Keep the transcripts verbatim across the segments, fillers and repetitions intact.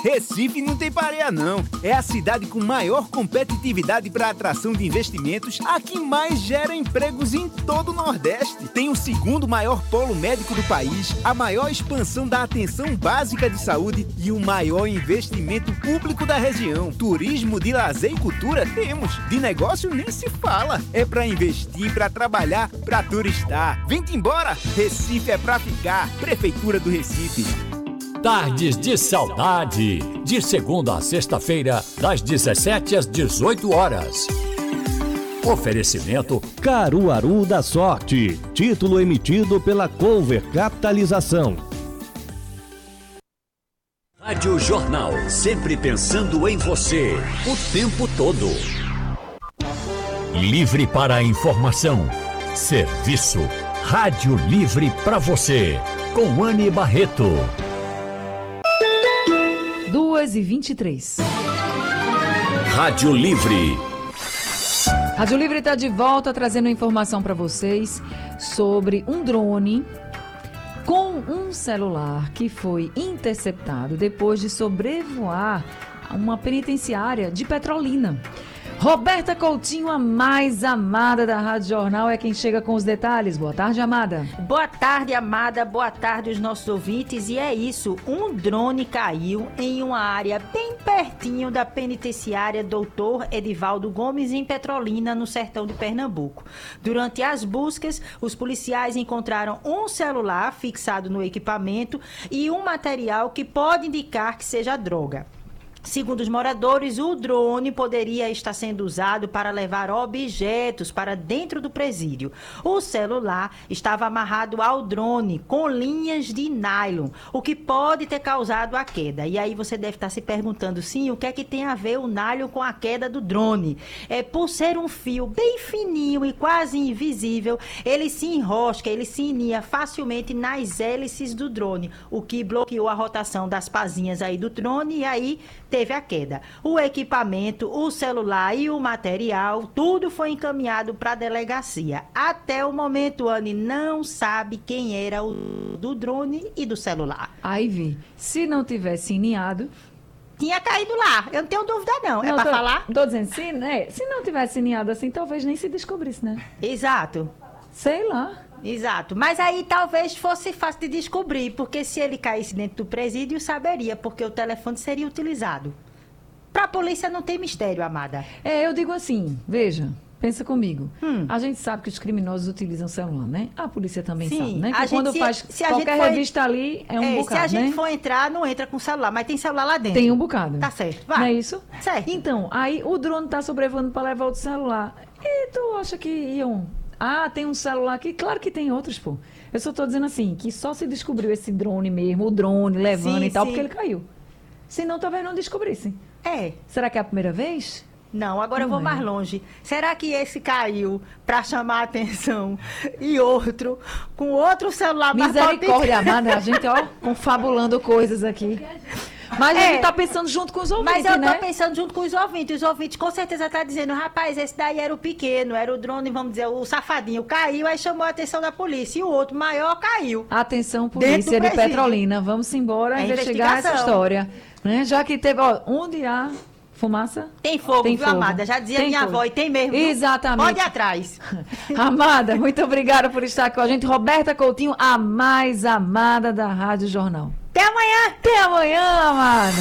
Recife não tem pareia não. É a cidade com maior competitividade para atração de investimentos, a que mais gera empregos em todo o Nordeste. Tem o segundo maior polo médico do país, a maior expansão da atenção básica de saúde e o maior investimento público da região. Turismo, de lazer e cultura temos. De negócio nem se fala. É para investir, para trabalhar, para turistar. Vem-te embora. Recife é para ficar. Prefeitura do Recife. Tardes de Saudade, de segunda a sexta-feira, das dezessete às dezoito horas. Oferecimento Caruaru da Sorte, título emitido pela Cover Capitalização. Rádio Jornal, sempre pensando em você, o tempo todo. Livre para a informação, serviço, Rádio Livre para você, com Anne Barreto. duas e vinte e três. Rádio Livre. Rádio Livre está de volta trazendo informação para vocês sobre um drone com um celular que foi interceptado depois de sobrevoar uma penitenciária de Petrolina. Roberta Coutinho, a mais amada da Rádio Jornal, é quem chega com os detalhes. Boa tarde, amada. Boa tarde, amada. Boa tarde, os nossos ouvintes. E é isso, um drone caiu em uma área bem pertinho da penitenciária Doutor Edivaldo Gomes, em Petrolina, no sertão de Pernambuco. Durante as buscas, os policiais encontraram um celular fixado no equipamento e um material que pode indicar que seja droga. Segundo os moradores, o drone poderia estar sendo usado para levar objetos para dentro do presídio. O celular estava amarrado ao drone com linhas de nylon, o que pode ter causado a queda. E aí você deve estar se perguntando, sim, o que é que tem a ver o nylon com a queda do drone? É por ser um fio bem fininho e quase invisível, ele se enrosca, ele se inia facilmente nas hélices do drone, o que bloqueou a rotação das pazinhas aí do drone e aí teve a queda. O equipamento, o celular e o material, tudo foi encaminhado para a delegacia. Até o momento, Anne não sabe quem era o do drone e do celular. Aí vi, se não tivesse ineado... Tinha caído lá, eu não tenho dúvida não. não é para falar? Tô dizendo, se, né, se não tivesse ineado assim, talvez nem se descobrisse, né? Exato. Sei lá. Exato, mas aí talvez fosse fácil de descobrir, porque se ele caísse dentro do presídio, saberia, porque o telefone seria utilizado. Para a polícia não tem mistério, amada. É, eu digo assim, veja, pensa comigo. Hum. A gente sabe que os criminosos utilizam celular, né? A polícia também Sim, sabe, né? Que a quando gente, faz se, se qualquer for, revista ali, é um é, bocado, se a gente né? for entrar, não entra com celular, mas tem celular lá dentro. Tem um bocado. Tá certo, vai. Não é isso? Certo. Então, aí o drone tá sobrevoando para levar o celular. E tu acha que iam... Ah, tem um celular aqui? Claro que tem outros, pô. Eu só tô dizendo assim, que só se descobriu esse drone mesmo, o drone levando sim, e tal, sim. porque ele caiu. Senão talvez não descobrissem. É. Será que é a primeira vez? Não, agora Não eu vou é. mais longe. Será que esse caiu para chamar a atenção e outro com outro celular mais Misericórdia, amada, a gente, ó, confabulando coisas aqui. Mas É. a gente tá pensando junto com os ouvintes, Mas eu tô né? pensando junto com os ouvintes. Os ouvintes com certeza tá dizendo, rapaz, esse daí era o pequeno, era o drone, vamos dizer, o safadinho. Caiu, aí chamou a atenção da polícia. E o outro maior caiu. Atenção, Dentro polícia do de presídio. Petrolina. Vamos embora É investigar essa investigação. história. Né? Já que teve, ó, onde há fumaça... Tem fogo, Tem viu, fogo. amada? Já dizia Tem minha fogo. avó, e tem mesmo. Exatamente. Pode ir atrás. Amada, muito obrigada por estar com a gente. Roberta Coutinho, a mais amada da Rádio Jornal. Até amanhã! Até amanhã, amada!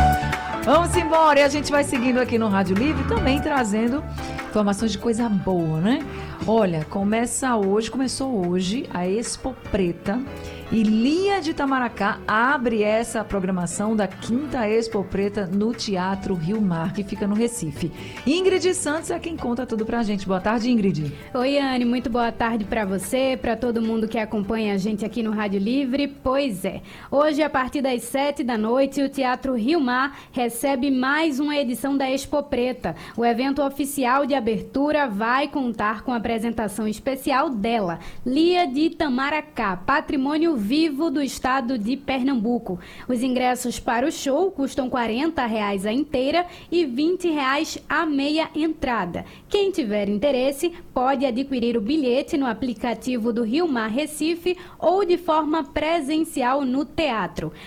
Vamos embora, e a gente vai seguindo aqui no Rádio Livre, também trazendo informações de coisa boa, né? Olha, começa hoje, começou hoje a Expo Preta, e Lia de Itamaracá abre essa programação da quinta Expo Preta no Teatro Rio Mar, que fica no Recife. Ingrid Santos é quem conta tudo pra gente. Boa tarde, Ingrid. Oi, Anne, muito boa tarde para você, para todo mundo que acompanha a gente aqui no Rádio Livre. Pois é, hoje a partir das sete da noite o Teatro Rio Mar recebe mais uma edição da Expo Preta. O evento oficial de abertura vai contar com a apresentação especial dela, Lia de Itamaracá, patrimônio vivo do estado de Pernambuco. Os ingressos para o show custam quarenta reais a inteira e vinte reais a meia entrada. Quem tiver interesse pode adquirir o bilhete no aplicativo do Rio Mar Recife ou de forma presencial no teatro.